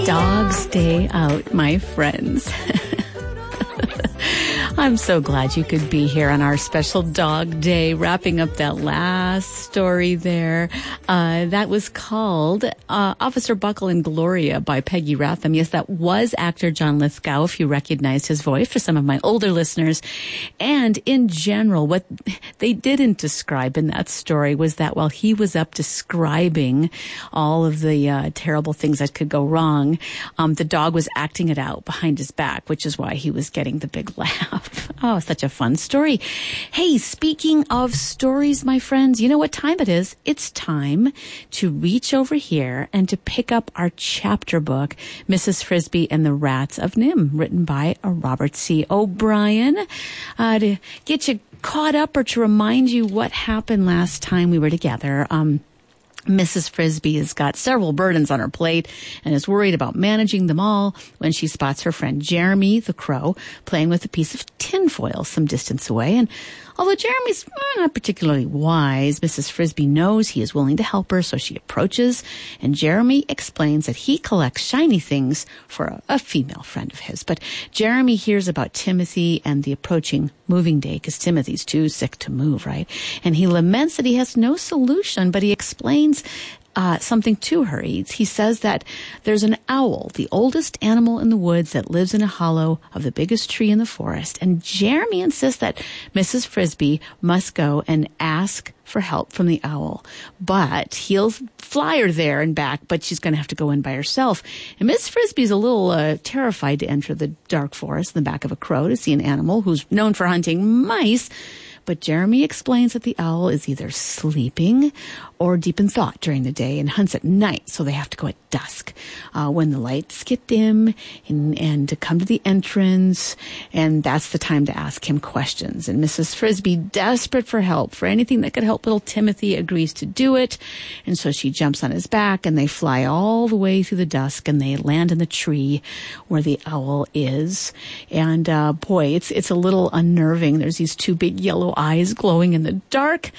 Dog's Day Out, my friends. I'm so glad you could be here on our special Dog Day, wrapping up that last story there. That was called Officer Buckle and Gloria by Peggy Ratham. Yes, that was actor John Lithgow, if you recognized his voice, for some of my older listeners. And in general, what they didn't describe in that story was that while he was up describing all of the terrible things that could go wrong, the dog was acting it out behind his back, which is why he was getting the big laugh. Oh, such a fun story. Hey, speaking of stories, my friends, you know what time it is? It's time to reach over here and to pick up our chapter book, Mrs. Frisby and the Rats of Nim, written by Robert C. O'Brien. To get you caught up or to remind you what happened last time we were together, Mrs. Frisby has got several burdens on her plate and is worried about managing them all when she spots her friend Jeremy the crow playing with a piece of tinfoil some distance away. And although Jeremy's not particularly wise, Mrs. Frisby knows he is willing to help her, so she approaches, and Jeremy explains that he collects shiny things for a female friend of his. But Jeremy hears about Timothy and the approaching moving day because Timothy's too sick to move, right? And he laments that he has no solution, but he explains something to her. He says that there's an owl, the oldest animal in the woods, that lives in a hollow of the biggest tree in the forest. And Jeremy insists that Mrs. Frisby must go and ask for help from the owl. But he'll fly her there and back, but she's going to have to go in by herself. And Miss Frisby's a little terrified to enter the dark forest in the back of a crow to see an animal who's known for hunting mice. But Jeremy explains that the owl is either sleeping or deep in thought during the day and hunts at night, so they have to go at dusk when the lights get dim and to come to the entrance, and that's the time to ask him questions. And Mrs. Frisby, desperate for help, for anything that could help little Timothy, agrees to do it, and so she jumps on his back, and they fly all the way through the dusk, and they land in the tree where the owl is. And boy, it's a little unnerving. There's these two big yellow eyes glowing in the dark.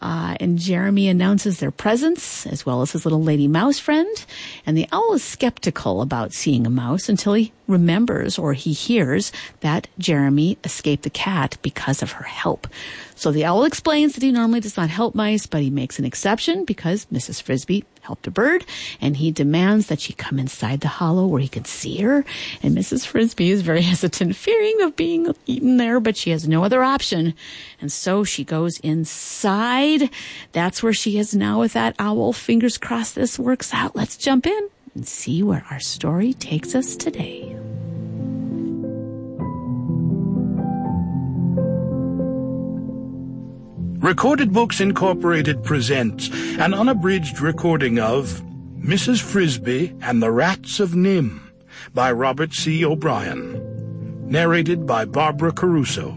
And Jeremy announces their presence, as well as his little lady mouse friend. And the owl is skeptical about seeing a mouse until he remembers or he hears that Jeremy escaped the cat because of her help. So the owl explains that he normally does not help mice, but he makes an exception because Mrs. Frisby helped a bird, and he demands that she come inside the hollow where he can see her. And Mrs. Frisby is very hesitant, fearing of being eaten there, but she has no other option. And so she goes inside. That's where she is now with that owl. Fingers crossed this works out. Let's jump in and see where our story takes us today. Recorded Books Incorporated presents an unabridged recording of Mrs. Frisby and the Rats of Nim by Robert C. O'Brien. Narrated by Barbara Caruso.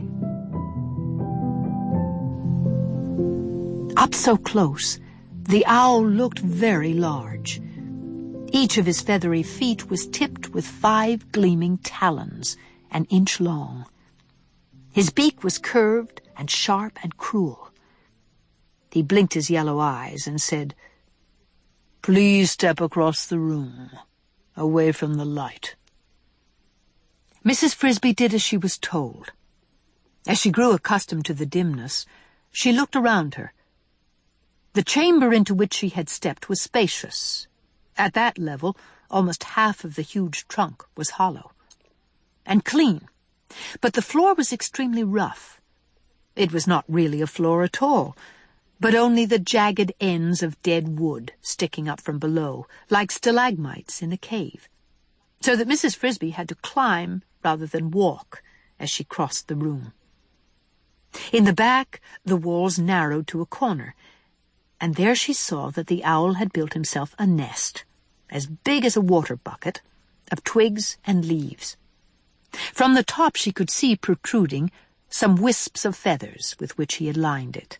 Up so close, the owl looked very large. Each of his feathery feet was tipped with 5 gleaming talons, an inch long. His beak was curved and sharp and cruel. He blinked his yellow eyes and said, "Please step across the room, away from the light." Mrs. Frisby did as she was told. As she grew accustomed to the dimness, she looked around her. The chamber into which she had stepped was spacious. At that level, almost half of the huge trunk was hollow and clean, but the floor was extremely rough. It was not really a floor at all, but only the jagged ends of dead wood sticking up from below, like stalagmites in a cave, so that Mrs. Frisby had to climb rather than walk as she crossed the room. In the back, the walls narrowed to a corner, and there she saw that the owl had built himself a nest, as big as a water bucket, of twigs and leaves. From the top she could see protruding some wisps of feathers with which he had lined it.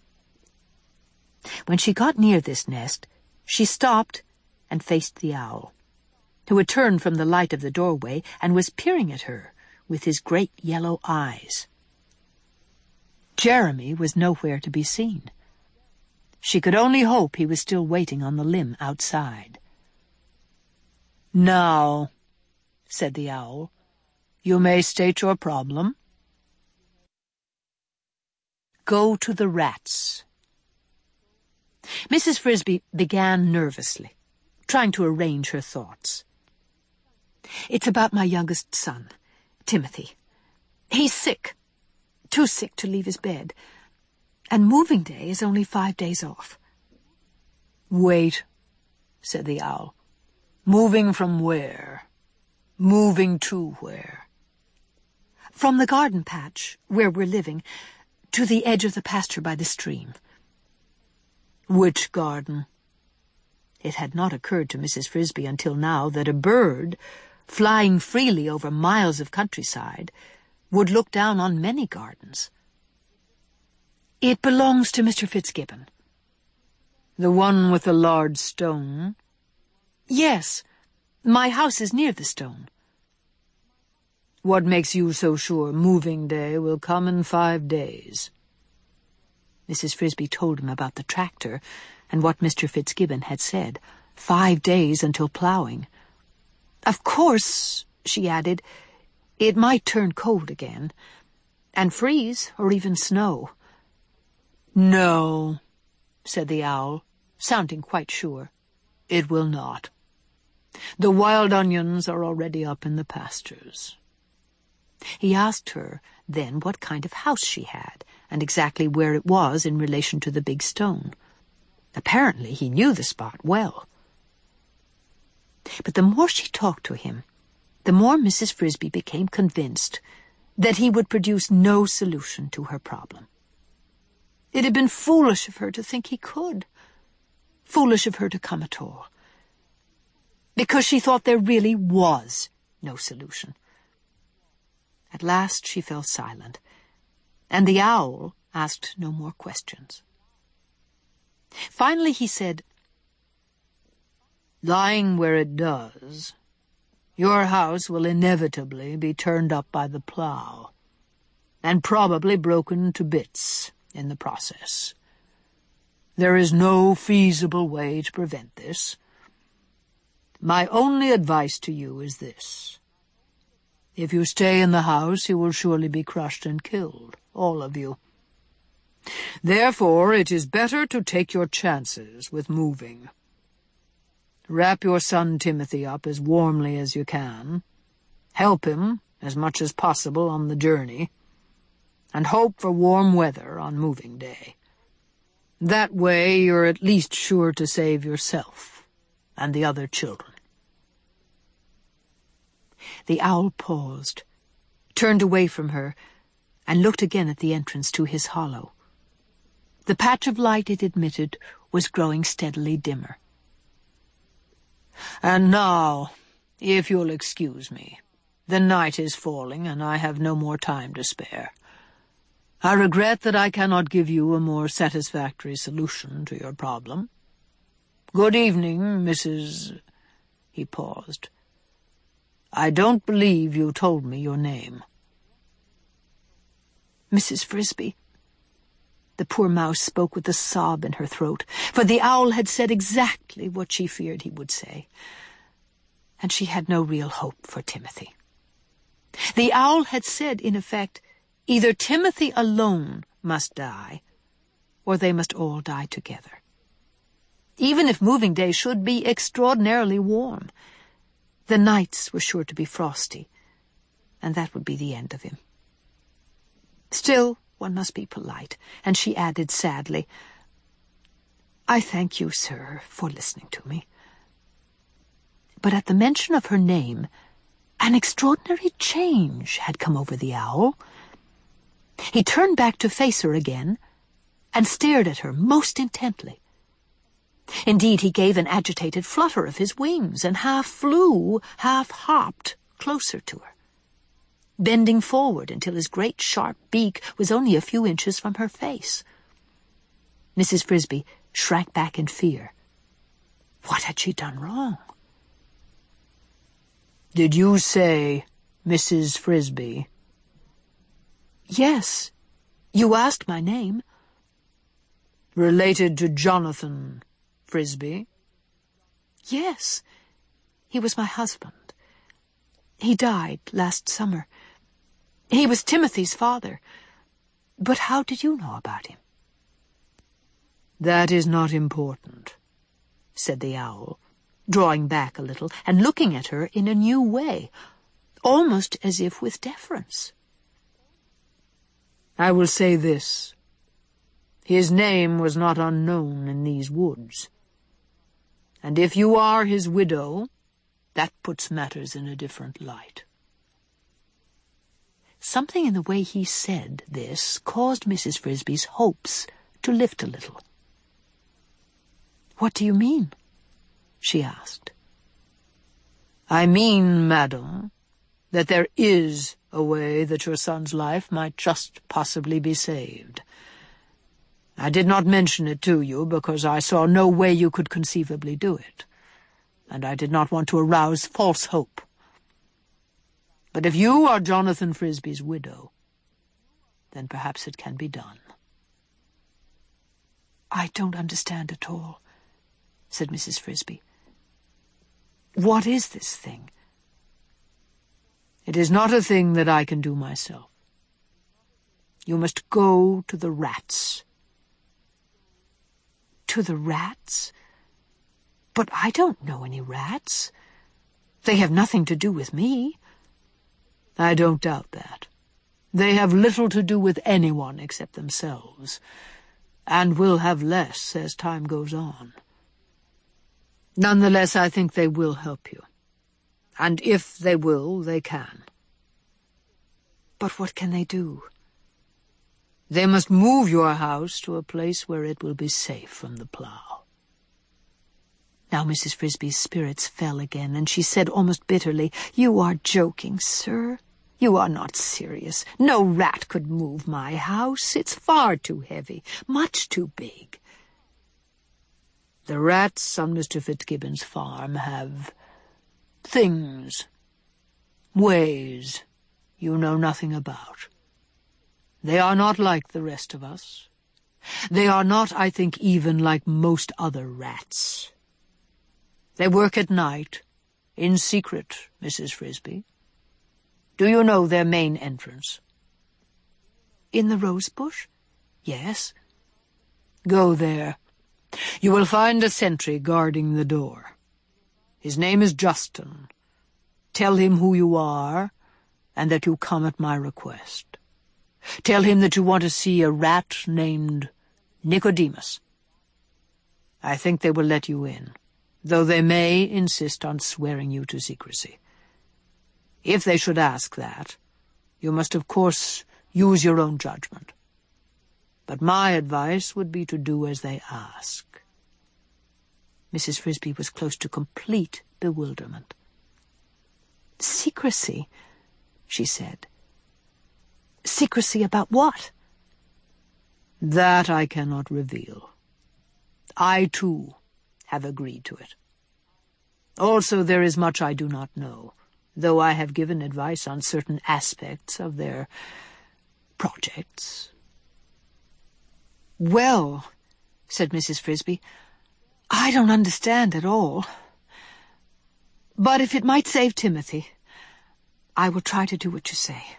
When she got near this nest, she stopped and faced the owl, who had turned from the light of the doorway and was peering at her with his great yellow eyes. Jeremy was nowhere to be seen. She could only hope he was still waiting on the limb outside. "Now," said the owl, "you may state your problem." "Go to the rats." Mrs. Frisbee began nervously, trying to arrange her thoughts. "It's about my youngest son, Timothy. He's sick, too sick to leave his bed, and moving day is only 5 days off." "Wait," said the owl. "Moving from where? Moving to where?" "From the garden patch, where we're living, to the edge of the pasture by the stream." "Which garden?" It had not occurred to Mrs. Frisbee until now that a bird, flying freely over miles of countryside, would look down on many gardens. "It belongs to Mr. Fitzgibbon." "The one with the large stone?" "Yes. My house is near the stone." "What makes you so sure moving day will come in 5 days?" Mrs. Frisbee told him about the tractor and what Mr. Fitzgibbon had said. 5 days until ploughing. "Of course," she added, "it might turn cold again, and freeze or even snow." "No," said the owl, sounding quite sure. "It will not. The wild onions are already up in the pastures." He asked her then what kind of house she had, and exactly where it was in relation to the big stone. Apparently he knew the spot well. But the more she talked to him, the more Mrs. Frisbee became convinced that he would produce no solution to her problem. It had been foolish of her to think he could. Foolish of her to come at all. Because she thought there really was no solution. At last she fell silent, and the owl asked no more questions. Finally he said, "Lying where it does, your house will inevitably be turned up by the plough, and probably broken to bits in the process. There is no feasible way to prevent this. My only advice to you is this. If you stay in the house, you will surely be crushed and killed, all of you. Therefore, it is better to take your chances with moving. Wrap your son Timothy up as warmly as you can, help him as much as possible on the journey, and hope for warm weather on moving day. That way you're at least sure to save yourself and the other children." The owl paused, turned away from her, and looked again at the entrance to his hollow. The patch of light it admitted was growing steadily dimmer. "And now, if you'll excuse me, the night is falling, and I have no more time to spare. I regret that I cannot give you a more satisfactory solution to your problem. Good evening, Mrs. He paused. "I don't believe you told me your name." "Mrs. Frisbee." The poor mouse spoke with a sob in her throat, for the owl had said exactly what she feared he would say, and she had no real hope for Timothy. The owl had said, in effect, either Timothy alone must die, or they must all die together. Even if moving day should be extraordinarily warm, the nights were sure to be frosty, and that would be the end of him. Still, one must be polite, and she added sadly, "I thank you, sir, for listening to me." But at the mention of her name, an extraordinary change had come over the owl. He turned back to face her again, and stared at her most intently. Indeed, he gave an agitated flutter of his wings, and half flew, half hopped closer to her, bending forward until his great sharp beak was only a few inches from her face. Mrs. Frisbee shrank back in fear. What had she done wrong? "Did you say Mrs. Frisbee?" "Yes. You asked my name." "Related to Jonathan Frisbee?" "Yes. He was my husband. He died last summer. He was Timothy's father. But how did you know about him?" "That is not important," said the owl, drawing back a little and looking at her in a new way, almost as if with deference. "I will say this. His name was not unknown in these woods. And if you are his widow, that puts matters in a different light." Something in the way he said this caused Mrs. Frisby's hopes to lift a little. "What do you mean?" she asked. "I mean, madam, that there is a way that your son's life might just possibly be saved. I did not mention it to you because I saw no way you could conceivably do it, and I did not want to arouse false hope. But if you are Jonathan Frisby's widow, then perhaps it can be done." "I don't understand at all," said Mrs. Frisby. "What is this thing?" "It is not a thing that I can do myself. You must go to the rats." "To the rats? But I don't know any rats. They have nothing to do with me." "I don't doubt that. They have little to do with anyone except themselves, and will have less as time goes on. Nonetheless, I think they will help you. And if they will, they can." "But what can they do?" "They must move your house to a place where it will be safe from the plough." Now Mrs. Frisby's spirits fell again, and she said almost bitterly, "You are joking, sir. You are not serious. No rat could move my house. It's far too heavy, much too big." "The rats on Mr. Fitzgibbon's farm have things, ways you know nothing about. They are not like the rest of us. They are not, I think, even like most other rats. They work at night, in secret, Mrs. Frisby. Do you know their main entrance?" "In the rose bush? Yes." "Go there. You will find a sentry guarding the door. His name is Justin. Tell him who you are, and that you come at my request. Tell him that you want to see a rat named Nicodemus. I think they will let you in, though they may insist on swearing you to secrecy. If they should ask that, you must of course use your own judgment. But my advice would be to do as they ask." Mrs. Frisby was close to complete bewilderment. "Secrecy," she said. "Secrecy about what?" "That I cannot reveal. I, too, have agreed to it. Also, there is much I do not know, though I have given advice on certain aspects of their projects." "Well," said Mrs. Frisby, "I don't understand at all. But if it might save Timothy, I will try to do what you say."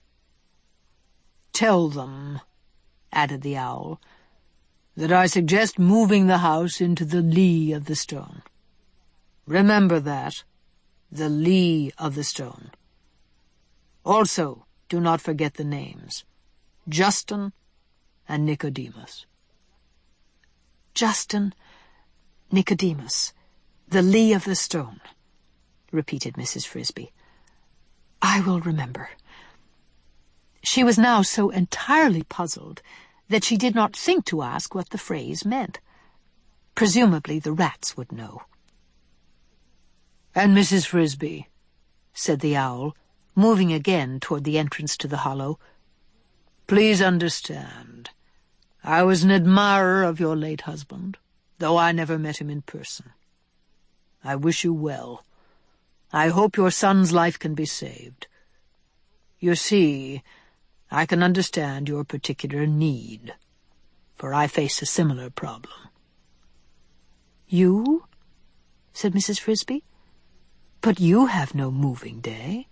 "Tell them," added the owl, "that I suggest moving the house into the lee of the stone. Remember that, the lee of the stone. Also, do not forget the names, Justin and Nicodemus." "Justin, Nicodemus, the lee of the stone," repeated Mrs. Frisby. "I will remember." She was now so entirely puzzled that she did not think to ask what the phrase meant. Presumably the rats would know. "And Mrs. Frisby," said the owl, moving again toward the entrance to the hollow, "please understand, I was an admirer of your late husband, though I never met him in person. I wish you well. I hope your son's life can be saved. You see, I can understand your particular need, for I face a similar problem." "You?" said Mrs. Frisby. But you have no moving day.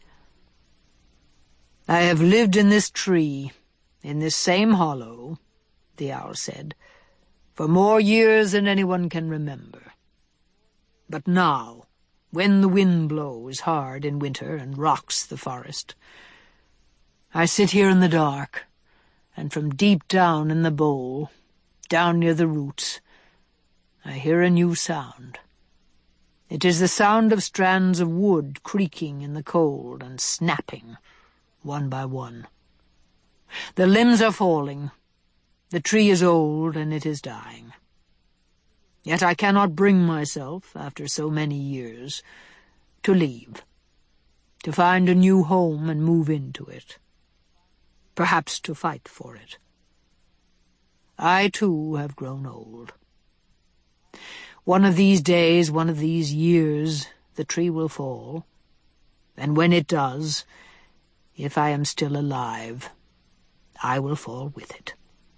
I have lived in this tree, in this same hollow, the owl said, for more years than anyone can remember. But now, when the wind blows hard in winter and rocks the forest, I sit here in the dark, and from deep down in the bole, down near the roots, I hear a new sound. It is the sound of strands of wood creaking in the cold and snapping, one by one. The limbs are falling. The tree is old, and it is dying. Yet I cannot bring myself, after so many years, to leave, to find a new home and move into it, perhaps to fight for it. I, too, have grown old. One of these days, one of these years, the tree will fall, and when it does, if I am still alive, I will fall with it.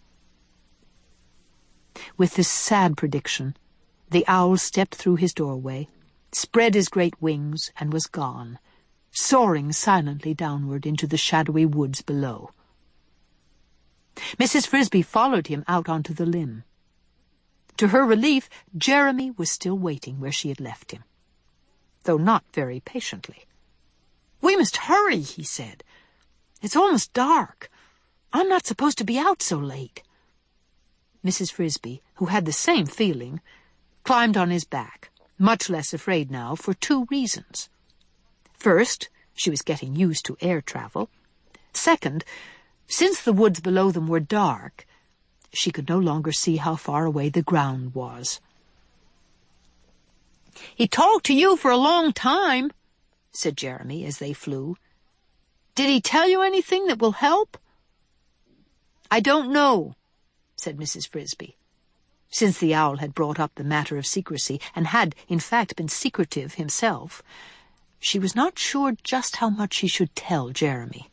With this sad prediction, the owl stepped through his doorway, spread his great wings, and was gone, soaring silently downward into the shadowy woods below. Mrs. Frisbee followed him out onto the limb. To her relief, Jeremy was still waiting where she had left him, though not very patiently. "We must hurry," he said. "It's almost dark. I'm not supposed to be out so late." Mrs. Frisbee, who had the same feeling, climbed on his back, much less afraid now for 2 reasons. First, she was getting used to air travel. Second, since the woods below them were dark, she could no longer see how far away the ground was. "He talked to you for a long time," said Jeremy as they flew. "Did he tell you anything that will help?" "I don't know," said Mrs. Frisbee. Since the owl had brought up the matter of secrecy, and had, in fact, been secretive himself, she was not sure just how much she should tell Jeremy.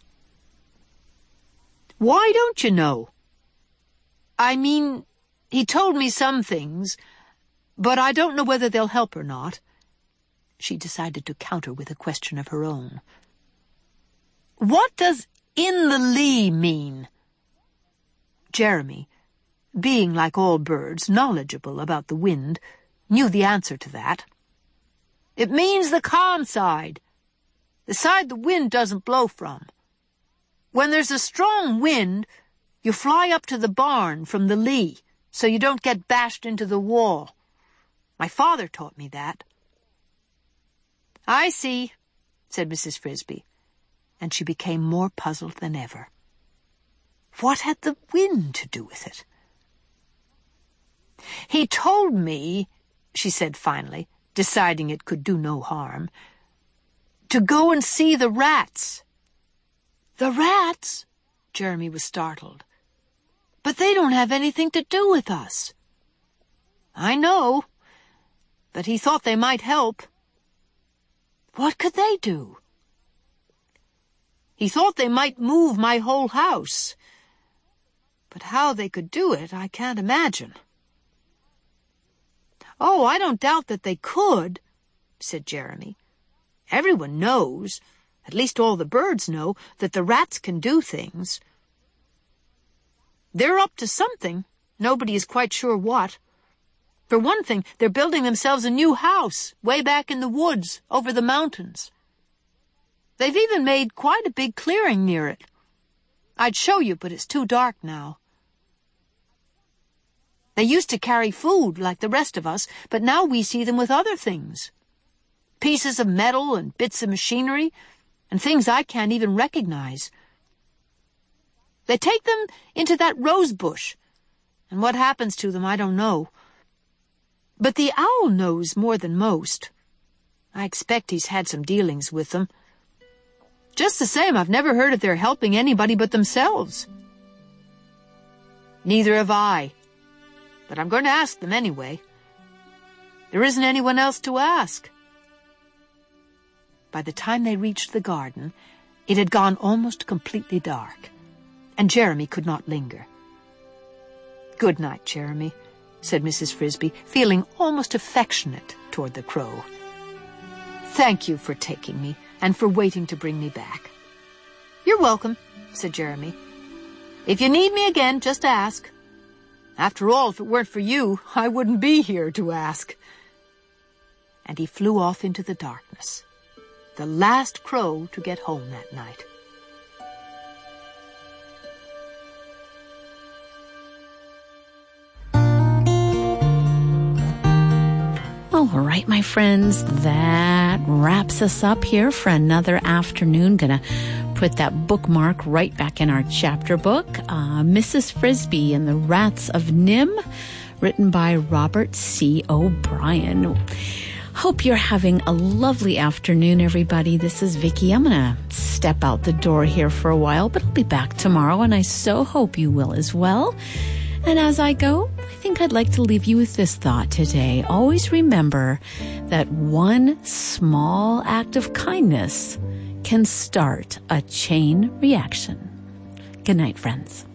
"Why don't you know?" "I mean, he told me some things, but I don't know whether they'll help or not." She decided to counter with a question of her own. "What does 'in the lee' mean?" Jeremy, being like all birds knowledgeable about the wind, knew the answer to that. "It means the calm side, the side the wind doesn't blow from. When there's a strong wind, you fly up to the barn from the lee, so you don't get bashed into the wall. My father taught me that." "I see," said Mrs. Frisbee, and she became more puzzled than ever. What had the wind to do with it? "He told me," she said finally, deciding it could do no harm, "to go and see the rats." "The rats?" Jeremy was startled. "But they don't have anything to do with us." "I know, but he thought they might help." "What could they do?" "He thought they might move my whole house. But how they could do it, I can't imagine." "Oh, I don't doubt that they could," said Jeremy. "Everyone knows, at least all the birds know, that the rats can do things. They're up to something. Nobody is quite sure what. For one thing, they're building themselves a new house way back in the woods over the mountains. They've even made quite a big clearing near it. I'd show you, but it's too dark now. They used to carry food like the rest of us, but now we see them with other things. Pieces of metal and bits of machinery, and things I can't even recognize. They take them into that rose bush, and what happens to them I don't know. But the owl knows more than most. I expect he's had some dealings with them. Just the same, I've never heard of their helping anybody but themselves." "Neither have I. But I'm going to ask them anyway. There isn't anyone else to ask." By the time they reached the garden, it had gone almost completely dark, and Jeremy could not linger. "Good night, Jeremy," said Mrs. Frisbee, feeling almost affectionate toward the crow. Thank you for taking me, and for waiting to bring me back. You're welcome, said Jeremy. If you need me again, just ask. After all, if it weren't for you, I wouldn't be here to ask. And he flew off into the darkness, the last crow to get home that night. All right, my friends, that wraps us up here for another afternoon. Gonna put that bookmark right back in our chapter book. Mrs. Frisby and the Rats of Nim, written by Robert C. O'Brien. Hope you're having a lovely afternoon, everybody. This is Vicki. I'm gonna step out the door here for a while, but I'll be back tomorrow, and I so hope you will as well. And as I go, I think I'd like to leave you with this thought today. Always remember that one small act of kindness can start a chain reaction. Good night, friends.